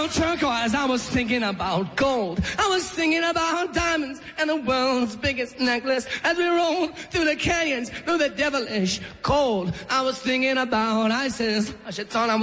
about turquoise, I was thinking about gold. I was thinking about diamonds and the world's biggest necklace. As we rolled through the canyons, through the devilish cold, I was thinking about ISIS. I thought I was